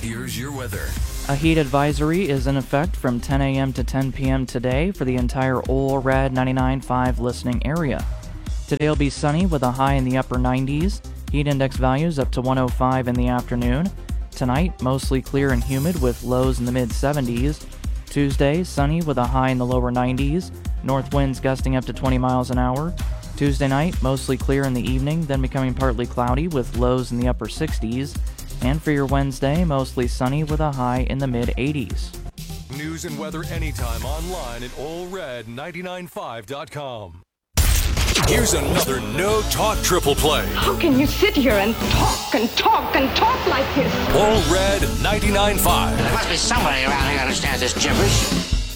Here's your weather. A heat advisory is in effect from 10 a.m. to 10 p.m. today for the entire Ole Red 99.5 listening area. Today will be sunny with a high in the upper 90s, heat index values up to 105 in the afternoon. Tonight, mostly clear and humid with lows in the mid-70s. Tuesday, sunny with a high in the lower 90s, north winds gusting up to 20 miles an hour. Tuesday night, mostly clear in the evening, then becoming partly cloudy with lows in the upper 60s. And for your Wednesday, mostly sunny with a high in the mid-80s. News and weather anytime online at OleRed995.com. Here's another No Talk Triple Play. How can you sit here and talk and talk and talk like this? Ole Red 99.5. There must be somebody around here who understands this gibberish.